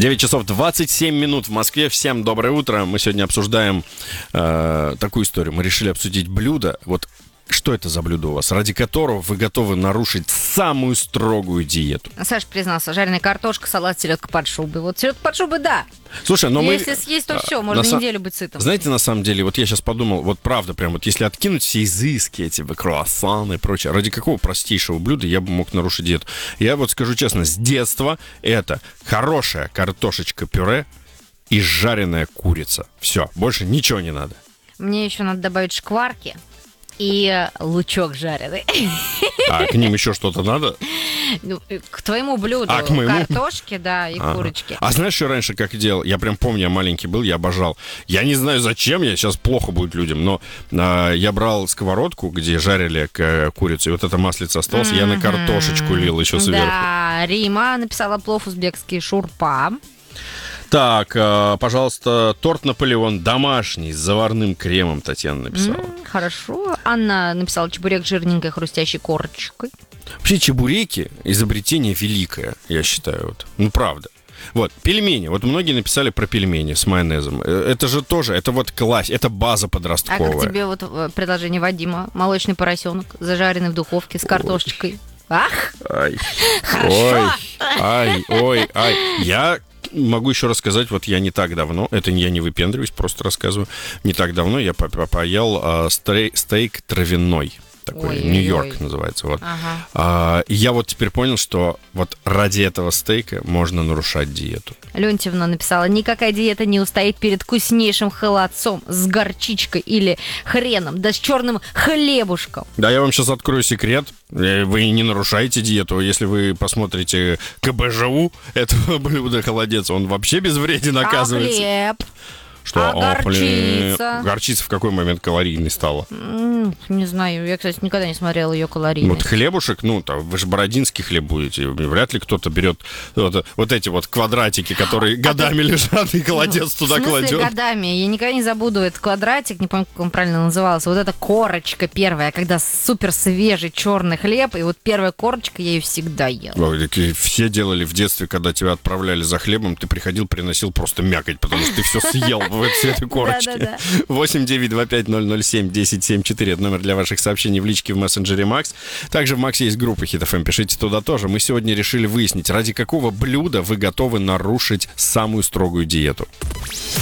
9 часов 27 минут в Москве. Всем доброе утро. Мы сегодня обсуждаем такую историю. Мы решили обсудить блюдо. Вот что это за блюдо у вас, ради которого вы готовы нарушить самую строгую диету? Саша признался, жареная картошка, салат, селедка под шубой. Вот селедка под шубой, да. Слушай, но если съесть, то все, можно неделю быть сытым. Знаете, на самом деле, вот я сейчас подумал, вот правда, прям вот если откинуть все изыски, эти круассаны и прочее, ради какого простейшего блюда я бы мог нарушить диету? Я вот скажу честно, с детства это хорошая картошечка-пюре и жареная курица. Все, больше ничего не надо. Мне еще надо добавить шкварки и лучок жареный. А к ним еще что-то надо? К твоему блюду. К моему? Картошки, да, и курочки. А знаешь, что раньше как делал? Я прям помню, я маленький был, я обожал. Я не знаю, зачем, сейчас плохо будет людям, но я брал сковородку, где жарили курицу, и вот это маслице осталось, я на картошечку лил еще сверху. Да, Рима написала плов узбекский шурпа. Так, пожалуйста, торт Наполеон домашний с заварным кремом, Татьяна написала. Хорошо. Анна написала чебурек с жирненькой хрустящей корочкой. Вообще чебуреки — изобретение великое, я считаю. Вот. Ну, правда. Вот, пельмени. Вот многие написали про пельмени с майонезом. Это же тоже, это вот класс, это база подростковая. А как тебе вот предложение Вадима? Молочный поросенок, зажаренный в духовке с картошечкой. Ах! Ай. Хорошо! Ой. Я могу еще рассказать, вот я не так давно, это я не выпендриваюсь, просто рассказываю, не так давно я поел стейк травяной. Такой, Нью-Йорк называется. Вот. И я вот теперь понял, что вот ради этого стейка можно нарушать диету. Леонтьевна написала: никакая диета не устоит перед вкуснейшим холодцом с горчичкой или хреном, да с черным хлебушком. Да, я вам сейчас открою секрет. Вы не нарушаете диету. Если вы посмотрите КБЖУ этого блюда холодец, он вообще безвреден, оказывается. А хлеб? Что? Горчица? Горчица в какой момент калорийной стала? Не знаю. Я, кстати, никогда не смотрела ее калорийность. Вот хлебушек, вы же бородинский хлеб будете. Вряд ли кто-то берет вот эти вот квадратики, которые годами лежат, и холодец туда кладет. В смысле годами? Я никогда не забуду этот квадратик, не помню, как он правильно назывался. Вот эта корочка первая, когда супер свежий черный хлеб, и вот первая корочка, я ее всегда ела. Все делали в детстве, когда тебя отправляли за хлебом, ты приходил, приносил просто мякоть, потому что ты все съел в этой корочке. 8-925-007-1074. Это номер для ваших сообщений в личке в мессенджере Макс. Также в Максе есть группа Hit FM. Пишите туда тоже. Мы сегодня решили выяснить, ради какого блюда вы готовы нарушить самую строгую диету.